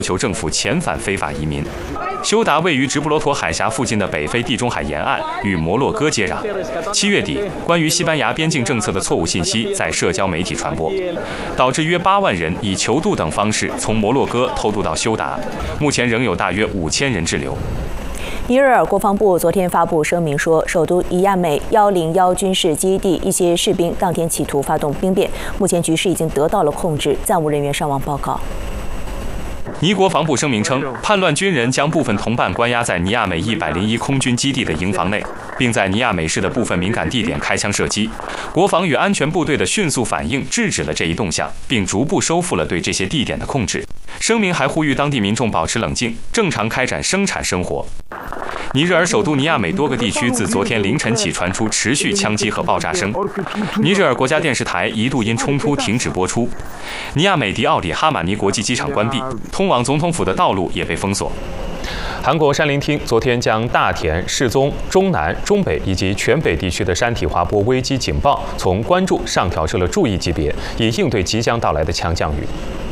求政府遣返非法移民。休达位于直布罗陀海峡附近的北非地中海沿岸，与摩洛哥接壤。7月底，关于西班牙边境政策的错误信息在社交媒体传播，导致约8万人以求渡等方式从摩洛哥偷渡到休达，目前仍有大约5000人滞留。 尼日尔国防部昨天发布声明说，首都尼亚美101军事基地一些士兵当天企图发动兵变，目前局势已经得到了控制，暂无人员伤亡报告。 尼国防部声明称，叛乱军人将部分同伴关押在尼亚美101空军基地的营房内，并在尼亚美市的部分敏感地点开枪射击。国防与安全部队的迅速反应制止了这一动向，并逐步收复了对这些地点的控制。声明还呼吁当地民众保持冷静，正常开展生产生活。尼日尔首都尼亚美多个地区自昨天凌晨起传出持续枪击和爆炸声，尼日尔国家电视台一度因冲突停止播出。尼亚美迪奥里哈马尼国际机场关闭，通往总统府的道路也被封锁。韩国山林厅昨天将大田、世宗、中南、中北以及全北地区的山体滑坡危机警报从关注上调至了注意级别，以应对即将到来的强降雨。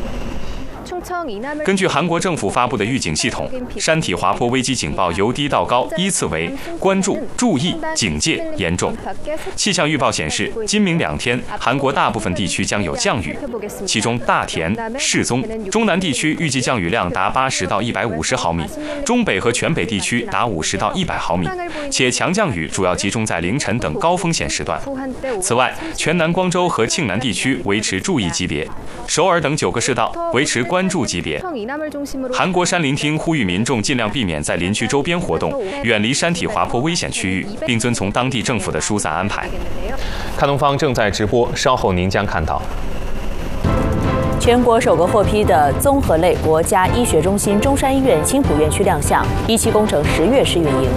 根据韩国政府发布的预警系统，山体滑坡危机警报由低到高依次为关注、注意、警戒、严重。气象预报显示，今明2天，韩国大部分地区将有降雨，其中大田、世宗、中南地区预计降雨量达80到150毫米，中北和全北地区达50到100毫米，且强降雨主要集中在凌晨等高风险时段。此外，全南光州和庆南地区维持注意级别，首尔等9个市道维持关注级别。韩国山林厅呼吁民众尽量避免在林区周边活动，远离山体滑坡危险区域，并遵从当地政府的疏散安排。看东方正在直播，稍后您将看到。 全国首个获批的综合类国家医学中心中山医院青浦院区亮相，一期工程10月试运营。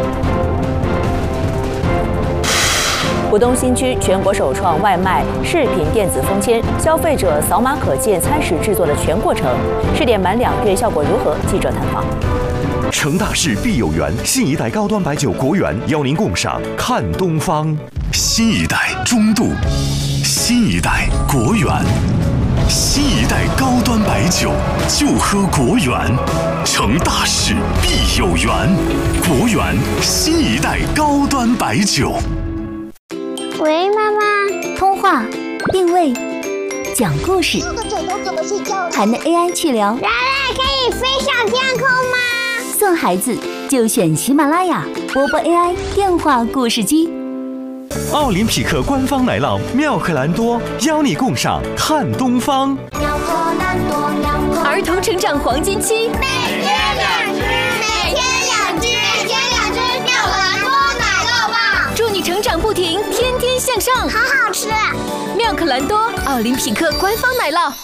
浦东新区全国首创外卖视频电子封签，消费者扫码可见餐食制作的全过程。试点满2月效果如何？记者探访。 成大事必有缘，新一代高端白酒国源邀您共赏看东方。新一代中度，新一代国源，新一代高端白酒就喝国源。成大事必有缘，国源新一代高端白酒。 喂，妈妈。 通话、定位、讲故事， 这个枕头怎么睡觉？ 还能 AI 去聊。 人类可以飞上天空吗？ 送孩子就选喜马拉雅波波 AI 电话故事机。 奥林匹克官方奶酪妙可蓝多邀你共赏看东方。 妙可蓝多，妙可。 儿童成长黄金期， 每天2只，每天2只，每天2只妙可蓝多奶酪棒， 祝你成长不停，天天向上。 好好吃。 妙可蓝多，奥林匹克官方奶酪。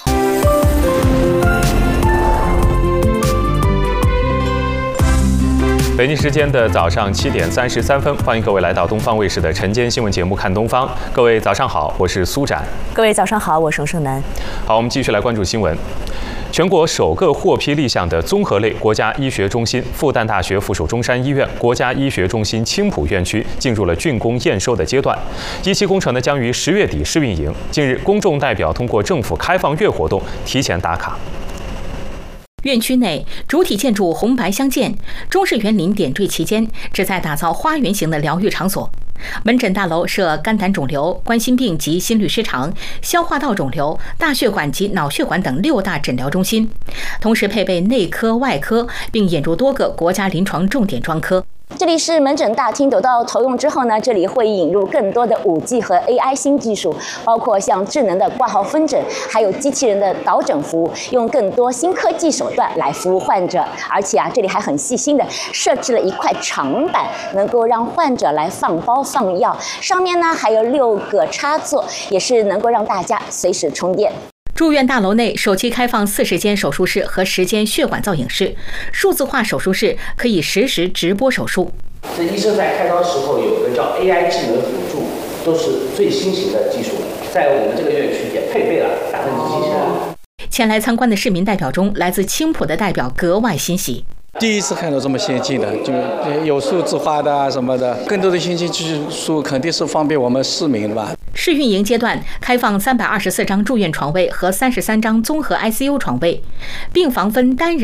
北京时间的早上7点33分，欢迎各位来到东方卫视的晨间新闻节目《看东方》。各位早上好，我是苏展。 各位早上好，我是盛楠。 好，我们继续来关注新闻。全国首个获批立项的综合类国家医学中心复旦大学附属中山医院国家医学中心青浦院区进入了竣工验收的阶段，一期工程呢将于10月底试运营。近日，公众代表通过政府开放月活动提前打卡。 院区内主体建筑红白相间，中式园林点缀其间，旨在打造花园型的疗愈场所。门诊大楼设肝胆肿瘤、冠心病及心律失常、消化道肿瘤、大血管及脑血管等6大诊疗中心，同时配备内科、外科，并引入多个国家临床重点专科。 这里是门诊大厅，得到投用之后呢，这里会引入更多的5G 和 AI 新技术，包括像智能的挂号分诊，还有机器人的导诊服务，用更多新科技手段来服务患者。而且这里还很细心的设置了一块长板，能够让患者来放包放药，上面呢还有6个插座，也是能够让大家随时充电。 住院大楼内首期开放40间手术室和10间血管造影室，数字化手术室可以实时直播手术。 这医生在开刀时候有个叫 AI 智能辅助，都是最新型的技术，在我们这个院区也配备了80%机器人。 前来参观的市民代表中，来自青浦的代表格外欣喜。 第一次看到这么先进的，就有数字化的啊什么的，更多的先进技术肯定是方便我们市民的吧。 试运营阶段开放324张住院床位和33张综合 ICU 床位，病房分单人